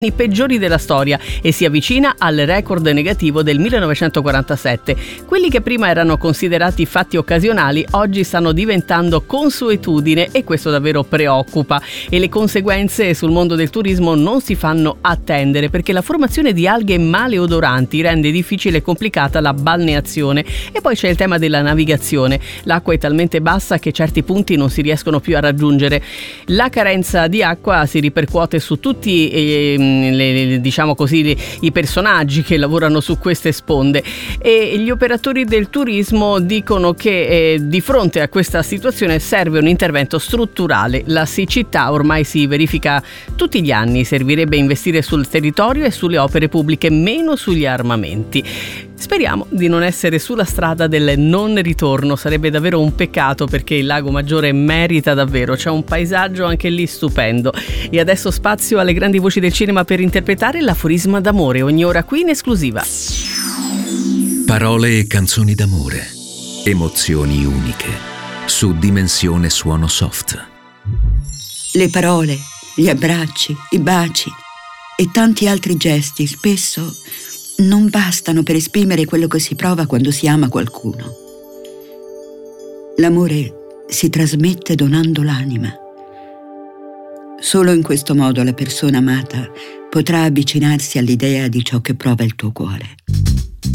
i peggiori della storia e si avvicina al record negativo del 1947. Quelli che prima erano considerati fatti occasionali oggi stanno diventando consuetudine e questo davvero preoccupa, e le conseguenze sul mondo del turismo non si fanno attendere, perché la formazione di alghe maleodoranti rende difficile e complicata la balneazione. E poi c'è il tema della navigazione. L'acqua è talmente bassa che certi punti non si riescono più a raggiungere. La carenza di acqua si ripercuote su tutti i personaggi che lavorano su queste sponde, e gli operatori del turismo dicono che di fronte a questa situazione serve un intervento strutturale. La siccità ormai si verifica tutti gli anni, servirebbe investire sul territorio e sulle opere pubbliche, meno sugli armamenti. Speriamo di non essere sulla strada del non ritorno, sarebbe davvero un peccato, perché il Lago Maggiore merita davvero, c'è un paesaggio anche lì stupendo. E adesso spazio alle grandi voci del cinema per interpretare l'aforisma d'amore, ogni ora qui in esclusiva. Parole e canzoni d'amore, emozioni uniche, su Dimensione Suono Soft. Le parole, gli abbracci, i baci e tanti altri gesti spesso non bastano per esprimere quello che si prova quando si ama qualcuno. L'amore si trasmette donando l'anima. Solo in questo modo la persona amata potrà avvicinarsi all'idea di ciò che prova il tuo cuore.